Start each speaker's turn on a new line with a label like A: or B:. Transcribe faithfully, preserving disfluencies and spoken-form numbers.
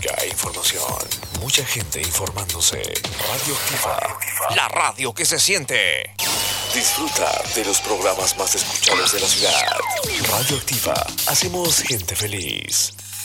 A: Música e información. Mucha gente informándose. Radioactiva. La radio que se siente. Disfruta de los programas más escuchados de la ciudad. Radioactiva. Hacemos gente feliz.